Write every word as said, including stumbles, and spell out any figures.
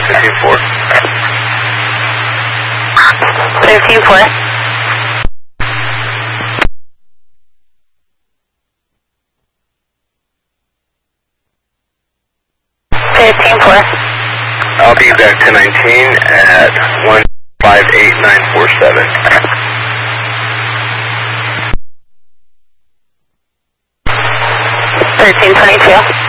fifteen four. fifteen four. fifteen four. I'll be back to nineteen at one five eight nine four seven. thirteen twenty-two.